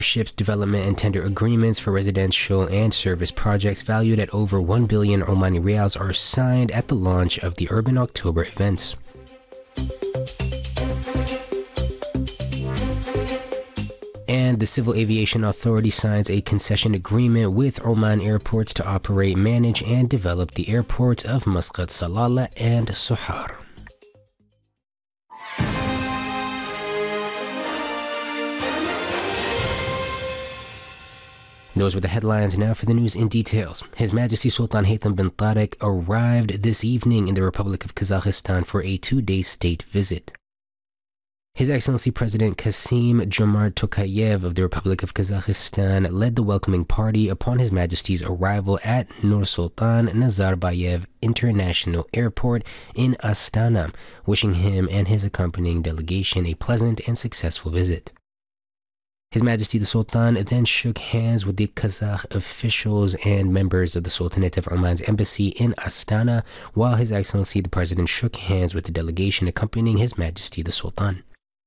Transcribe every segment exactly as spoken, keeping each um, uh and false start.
Ships development and tender agreements for residential and service projects valued at over one billion Omani Riyals are signed at the launch of the Urban October events. And the Civil Aviation Authority signs a concession agreement with Oman Airports to operate, manage, and develop the airports of Muscat, Salalah, and Sohar. Those were the headlines. Now for the news in details. His Majesty Sultan Haytham bin Tariq arrived this evening in the Republic of Kazakhstan for a two-day state visit. His Excellency President Kassym-Jomart Tokayev of the Republic of Kazakhstan led the welcoming party upon His Majesty's arrival at Nur-Sultan Nazarbayev International Airport in Astana, wishing him and his accompanying delegation a pleasant and successful visit. His Majesty the Sultan then shook hands with the Kazakh officials and members of the Sultanate of Oman's embassy in Astana, while His Excellency the President shook hands with the delegation accompanying His Majesty the Sultan.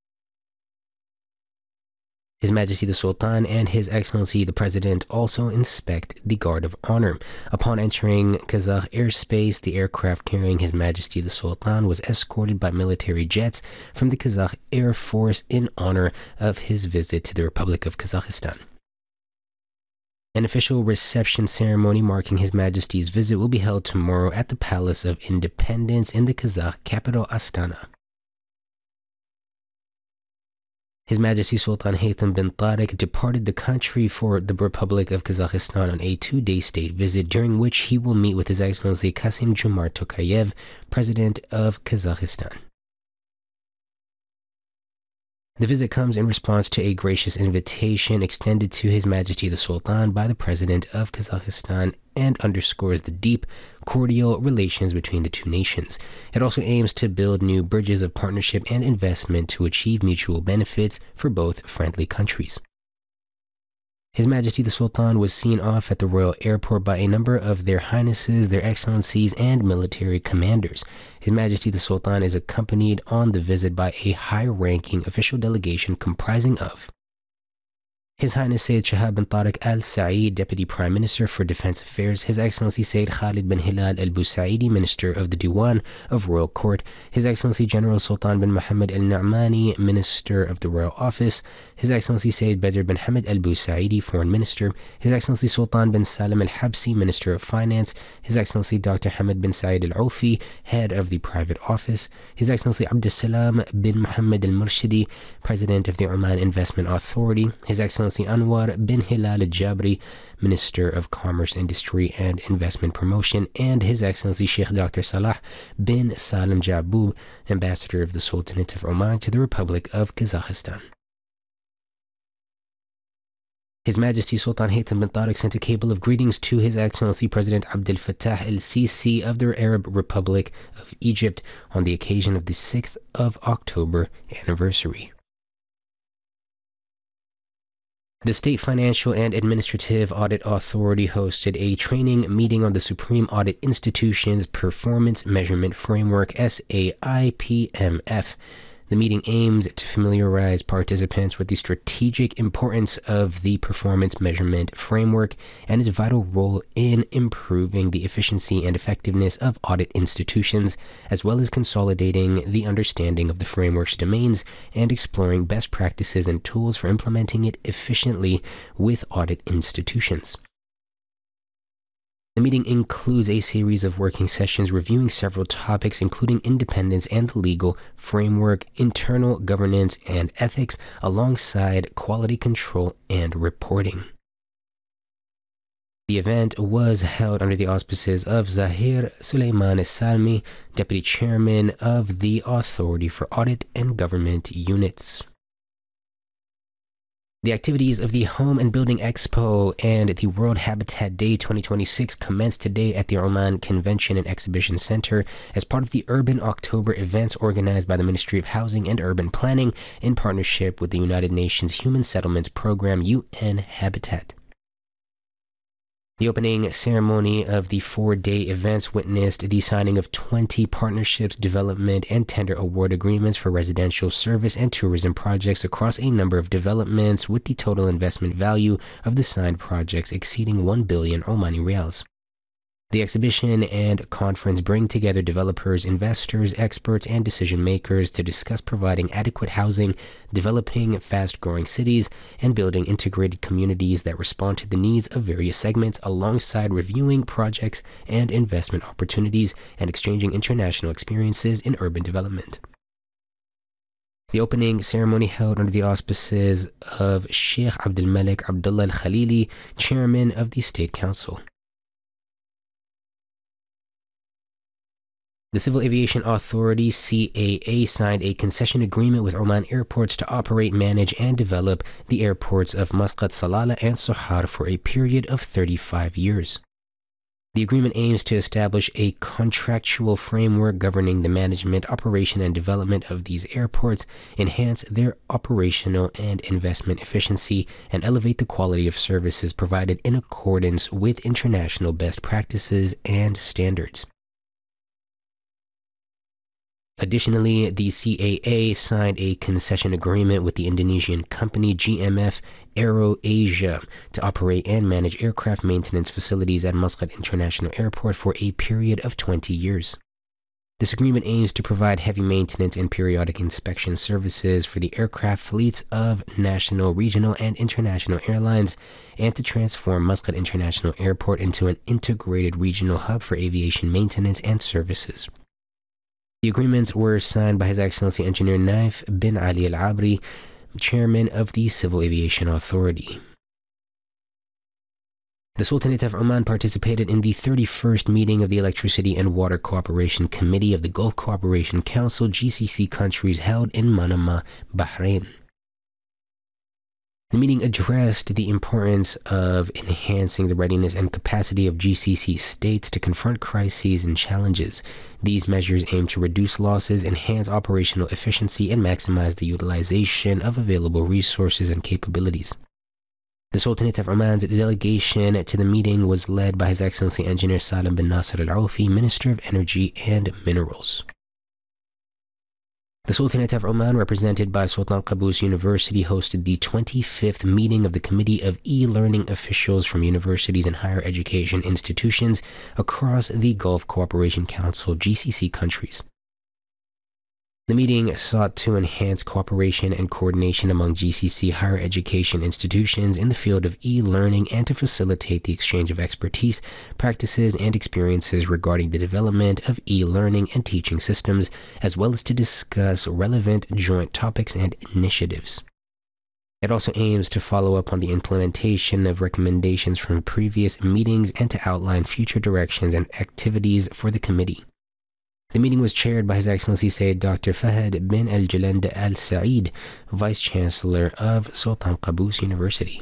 His Majesty the Sultan and His Excellency the President also inspect the Guard of Honor. Upon entering Kazakh airspace, the aircraft carrying His Majesty the Sultan was escorted by military jets from the Kazakh Air Force in honor of his visit to the Republic of Kazakhstan. An official reception ceremony marking His Majesty's visit will be held tomorrow at the Palace of Independence in the Kazakh capital Astana. His Majesty Sultan Haytham bin Tariq departed the country for the Republic of Kazakhstan on a two-day state visit, during which he will meet with His Excellency Kassym-Jomart Tokayev, President of Kazakhstan. The visit comes in response to a gracious invitation extended to His Majesty the Sultan by the President of Kazakhstan and underscores the deep, cordial relations between the two nations. It also aims to build new bridges of partnership and investment to achieve mutual benefits for both friendly countries. His Majesty the Sultan was seen off at the royal airport by a number of their highnesses, their excellencies, and military commanders. His Majesty the Sultan is accompanied on the visit by a high-ranking official delegation comprising of His Highness Sayyid Shahab bin Tariq Al Saeed, Deputy Prime Minister for Defense Affairs, His Excellency Sayyid Khalid bin Hilal Al Busaidi, Minister of the Diwan of Royal Court, His Excellency General Sultan bin Mohammed Al Na'mani, Minister of the Royal Office, His Excellency Sayyid Badr bin Hamid Al Busaidi, Foreign Minister, His Excellency Sultan bin Salim Al Habsi, Minister of Finance, His Excellency Doctor Hamid bin Saeed Al Aufi, Head of the Private Office, His Excellency Abdussalam bin Mohammed Al Murshidi, President of the Oman Investment Authority, His Excellency Anwar bin Hilal Al-Jabri, Minister of Commerce, Industry, and Investment Promotion, and His Excellency Sheikh Doctor Salah bin Salim Jabub, Ambassador of the Sultanate of Oman to the Republic of Kazakhstan. His Majesty Sultan Haytham bin Tariq sent a cable of greetings to His Excellency President Abdel Fattah el-Sisi of the Arab Republic of Egypt on the occasion of the sixth of October anniversary. The State Financial and Administrative Audit Authority hosted a training meeting on the Supreme Audit Institution's Performance Measurement Framework, S A I P M F. The meeting aims to familiarize participants with the strategic importance of the performance measurement framework and its vital role in improving the efficiency and effectiveness of audit institutions, as well as consolidating the understanding of the framework's domains and exploring best practices and tools for implementing it efficiently with audit institutions. The meeting includes a series of working sessions reviewing several topics, including independence and the legal framework, internal governance and ethics, alongside quality control and reporting. The event was held under the auspices of Zahir Suleiman Salmi, Deputy Chairman of the Authority for Audit and Government Units. The activities of the Home and Building Expo and the World Habitat Day twenty twenty-six commenced today at the Oman Convention and Exhibition Center as part of the Urban October events organized by the Ministry of Housing and Urban Planning in partnership with the United Nations Human Settlements Program, U N Habitat. The opening ceremony of the four-day events witnessed the signing of twenty partnerships, development, and tender award agreements for residential service and tourism projects across a number of developments, with the total investment value of the signed projects exceeding one billion Omani Riyals. The exhibition and conference bring together developers, investors, experts, and decision makers to discuss providing adequate housing, developing fast-growing cities, and building integrated communities that respond to the needs of various segments, alongside reviewing projects and investment opportunities and exchanging international experiences in urban development. The opening ceremony held under the auspices of Sheikh Abdul Malik Abdullah Al-Khalili, chairman of the State Council. The Civil Aviation Authority, C A A, signed a concession agreement with Oman Airports to operate, manage, and develop the airports of Muscat, Salalah, and Sohar for a period of thirty-five years. The agreement aims to establish a contractual framework governing the management, operation, and development of these airports, enhance their operational and investment efficiency, and elevate the quality of services provided in accordance with international best practices and standards. Additionally, the C A A signed a concession agreement with the Indonesian company G M F Aero Asia to operate and manage aircraft maintenance facilities at Muscat International Airport for a period of twenty years. This agreement aims to provide heavy maintenance and periodic inspection services for the aircraft fleets of national, regional, and international airlines, and to transform Muscat International Airport into an integrated regional hub for aviation maintenance and services. The agreements were signed by His Excellency Engineer Naif bin Ali Al Abri, chairman of the Civil Aviation Authority. The Sultanate of Oman participated in the thirty-first meeting of the Electricity and Water Cooperation Committee of the Gulf Cooperation Council G C C countries held in Manama, Bahrain. The meeting addressed the importance of enhancing the readiness and capacity of G C C states to confront crises and challenges. These measures aim to reduce losses, enhance operational efficiency, and maximize the utilization of available resources and capabilities. The Sultanate of Oman's delegation to the meeting was led by His Excellency Engineer Salim bin Nasser Al-Aufi, Minister of Energy and Minerals. The Sultanate of Oman, represented by Sultan Qaboos University, hosted the twenty-fifth meeting of the Committee of E-Learning officials from universities and higher education institutions across the Gulf Cooperation Council G C C countries. The meeting sought to enhance cooperation and coordination among G C C higher education institutions in the field of e-learning and to facilitate the exchange of expertise, practices, and experiences regarding the development of e-learning and teaching systems, as well as to discuss relevant joint topics and initiatives. It also aims to follow up on the implementation of recommendations from previous meetings and to outline future directions and activities for the committee. The meeting was chaired by His Excellency Sayyid Doctor Fahad bin Al-Jalanda Al-Saeed, Vice-Chancellor of Sultan Qaboos University.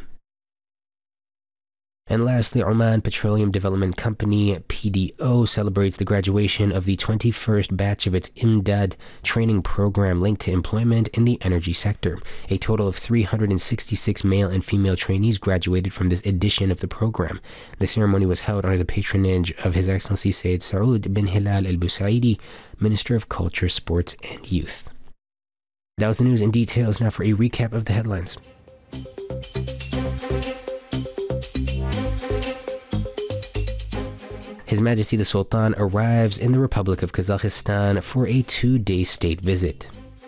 And lastly, Oman Petroleum Development Company, P D O, celebrates the graduation of the twenty-first batch of its IMDAD training program linked to employment in the energy sector. A total of three hundred sixty-six male and female trainees graduated from this edition of the program. The ceremony was held under the patronage of His Excellency Sayyid Saud bin Hilal Al-Busaidi, Minister of Culture, Sports, and Youth. That was the news in details. Now for a recap of the headlines. His Majesty the Sultan arrives in the Republic of Kazakhstan for a two-day state visit.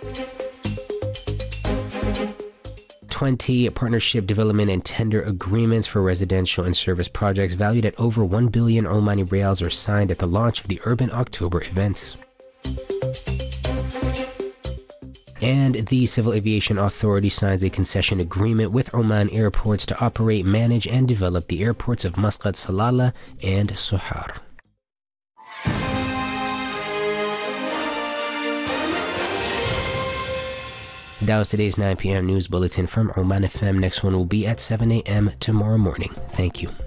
twenty partnership, development, and tender agreements for residential and service projects valued at over one billion Omani Riyals are signed at the launch of the Urban October events. And the Civil Aviation Authority signs a concession agreement with Oman Airports to operate, manage, and develop the airports of Muscat, Salalah, and Sohar. That was today's nine p m news bulletin from Oman F M. Next one will be at seven a m tomorrow morning. Thank you.